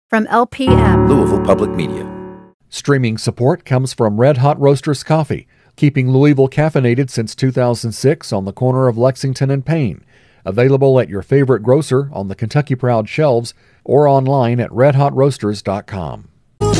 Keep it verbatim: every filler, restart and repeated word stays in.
From L P M, Louisville Public Media. Streaming support comes from Red Hot Roasters Coffee, keeping Louisville caffeinated since two thousand six on the corner of Lexington and Payne. Available at your favorite grocer, on the Kentucky Proud shelves, or online at red hot roasters dot com.